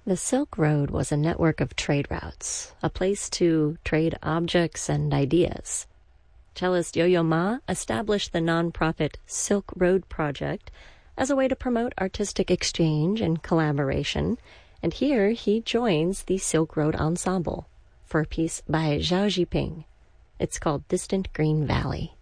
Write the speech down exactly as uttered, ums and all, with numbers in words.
The Silk Road was a network of trade routes, a place to trade objects and ideas. Cellist Yo-Yo Ma established the nonprofit Silk Road Project as a way to promote artistic exchange and collaboration, and here he joins the Silk Road Ensemble for a piece by Zhao Jiping. It's called Distant Green Valley.